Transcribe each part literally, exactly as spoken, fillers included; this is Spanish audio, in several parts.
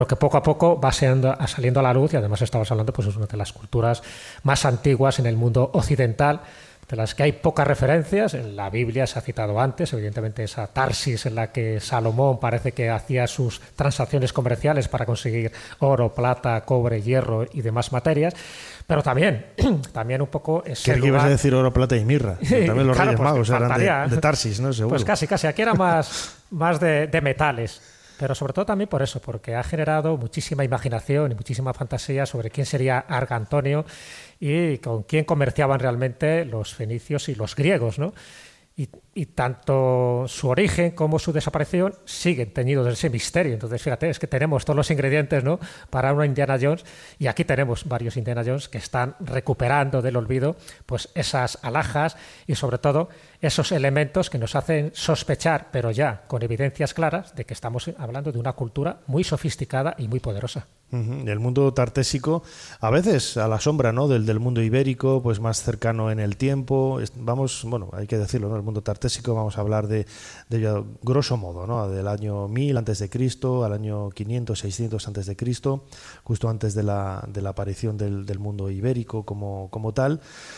lo que poco a poco va saliendo, saliendo a la luz, y además estamos hablando pues, de una de las culturas más antiguas en el mundo occidental, de las que hay pocas referencias. En la Biblia se ha citado antes, evidentemente esa Tarsis en la que Salomón parece que hacía sus transacciones comerciales para conseguir oro, plata, cobre, hierro y demás materias, pero también, también un poco ese ¿Qué lugar... ibas a decir oro, plata y mirra? También los Claro, Reyes pues Magos eran faltaría, de, de Tarsis, ¿no? Seguro. Pues casi, casi. Aquí era más, más de, de metales. Pero sobre todo también por eso, porque ha generado muchísima imaginación y muchísima fantasía sobre quién sería Argantonio y con quién comerciaban realmente los fenicios y los griegos, ¿no? Y, y tanto su origen como su desaparición siguen teñidos de ese misterio. Entonces, fíjate, es que tenemos todos los ingredientes, ¿no?, para una Indiana Jones, y aquí tenemos varios Indiana Jones que están recuperando del olvido pues esas alhajas y sobre todo esos elementos que nos hacen sospechar, pero ya con evidencias claras, de que estamos hablando de una cultura muy sofisticada y muy poderosa. Uh-huh. El mundo tartésico, a veces a la sombra, ¿no?, del, del mundo ibérico, pues más cercano en el tiempo. Vamos, bueno, hay que decirlo, ¿no?, el mundo tartésico, vamos a hablar de, de ello, grosso modo, ¿no?, del año mil antes de Cristo al año quinientos, seiscientos antes de Cristo, justo antes de la, de la aparición del, del mundo ibérico como, como tal.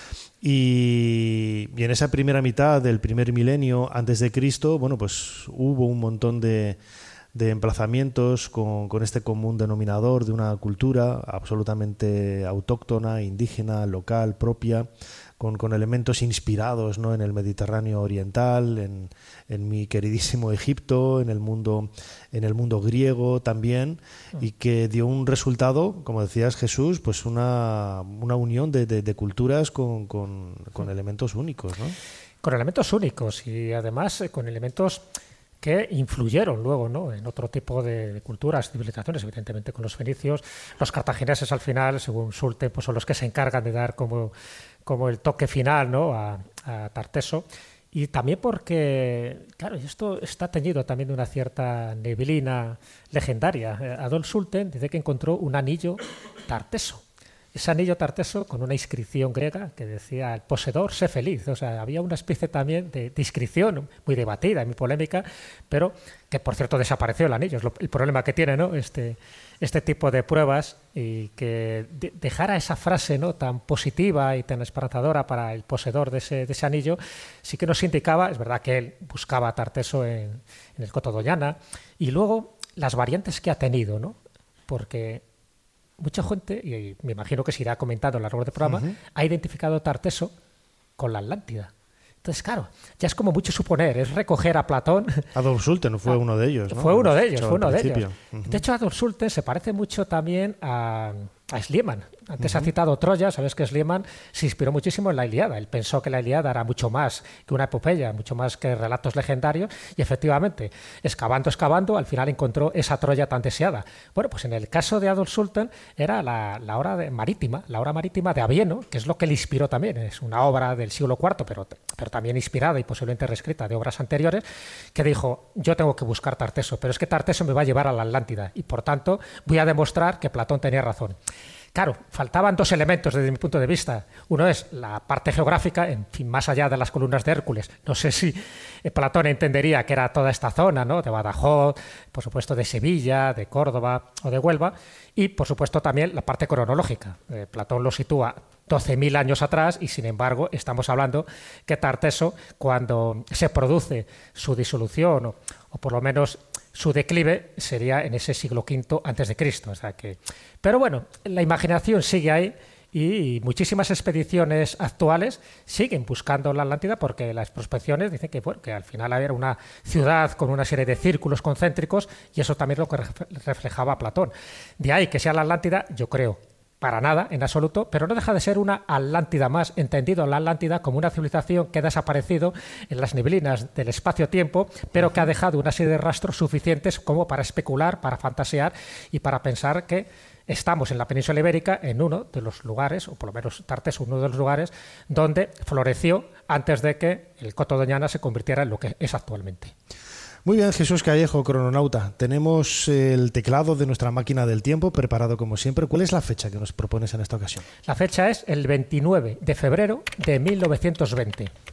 Y, y en esa primera mitad del primer milenio antes de Cristo, bueno, pues hubo un montón de, de emplazamientos con, con este común denominador de una cultura absolutamente autóctona, indígena, local, propia, con, con elementos inspirados, ¿no?, en el Mediterráneo oriental, en, en mi queridísimo Egipto, en el mundo, en el mundo griego también, y que dio un resultado, como decías, Jesús, pues una, una unión de, de, de culturas con, con, con elementos únicos, ¿no? Con elementos únicos y además eh, con elementos que influyeron luego, ¿no?, en otro tipo de, de culturas, civilizaciones, evidentemente con los fenicios. Los cartagineses al final, según Sulte, pues son los que se encargan de dar como, como el toque final, ¿no?, a, a Tarteso. Y también porque, claro, esto está teñido también de una cierta neblina legendaria. Adolf Sulten dice que encontró un anillo tarteso. Ese anillo tarteso con una inscripción griega que decía: el poseedor, sé feliz. O sea, había una especie también de, de inscripción muy debatida, muy polémica, pero que, por cierto, desapareció el anillo. Es lo, el problema que tiene, ¿no?, este, este tipo de pruebas, y que de, dejara esa frase, ¿no?, tan positiva y tan esperanzadora para el poseedor de ese, de ese anillo, sí que nos indicaba, es verdad que él buscaba a Tarteso en, en el Coto Doñana, y luego las variantes que ha tenido, ¿no?, porque mucha gente, y me imagino que se irá comentando a lo largo del programa, uh-huh, ha identificado Tarteso con la Atlántida. Entonces, claro, ya es como mucho suponer, es recoger a Platón. Adolf Sulten fue ah, uno de ellos, ¿no? Fue uno de ellos, fue uno de ellos. Uh-huh. De hecho, Adolf Sulten se parece mucho también a, a Schliemann. Antes uh-huh. ha citado Troya, sabes que Schliemann se inspiró muchísimo en la Ilíada. Él pensó que la Ilíada era mucho más que una epopeya, mucho más que relatos legendarios, y efectivamente, excavando, excavando, al final encontró esa Troya tan deseada. Bueno, pues en el caso de Adolf Sulten era la, la obra de marítima, la obra marítima de Avieno, que es lo que le inspiró también. Es una obra del siglo cuarto, pero, pero también inspirada y posiblemente reescrita de obras anteriores, que dijo: yo tengo que buscar Tarteso, pero es que Tarteso me va a llevar a la Atlántida, y por tanto voy a demostrar que Platón tenía razón. Claro, faltaban dos elementos desde mi punto de vista. Uno es la parte geográfica, en fin, más allá de las columnas de Hércules. No sé si Platón entendería que era toda esta zona, ¿no?, de Badajoz, por supuesto de Sevilla, de Córdoba o de Huelva, y por supuesto también la parte cronológica. Eh, Platón lo sitúa doce mil años atrás, y sin embargo estamos hablando que Tarteso, cuando se produce su disolución o, o por lo menos su declive, sería en ese siglo quinto antes de Cristo. O sea que, pero bueno, la imaginación sigue ahí, y muchísimas expediciones actuales siguen buscando la Atlántida, porque las prospecciones dicen que, bueno, que al final era una ciudad con una serie de círculos concéntricos, y eso también es lo que reflejaba Platón. De ahí que sea la Atlántida, yo creo, para nada, en absoluto, pero no deja de ser una Atlántida más, entendido la Atlántida como una civilización que ha desaparecido en las neblinas del espacio-tiempo, pero que ha dejado una serie de rastros suficientes como para especular, para fantasear y para pensar que estamos en la península ibérica, en uno de los lugares, o por lo menos Tarteso, uno de los lugares donde floreció antes de que el Coto Doñana se convirtiera en lo que es actualmente. Muy bien, Jesús Callejo, crononauta. Tenemos el teclado de nuestra máquina del tiempo preparado como siempre. ¿Cuál es la fecha que nos propones en esta ocasión? La fecha es el veintinueve de febrero de mil novecientos veinte.